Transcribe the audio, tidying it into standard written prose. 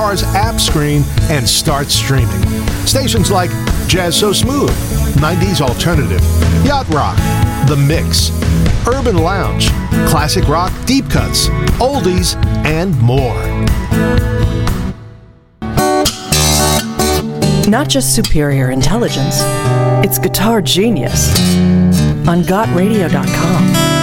car's app screen and start streaming. Stations like Jazz So Smooth, 90s Alternative, Yacht Rock, The Mix, Urban Lounge, Classic Rock Deep Cuts, Oldies, and more. Not just superior intelligence, it's guitar genius on GotRadio.com.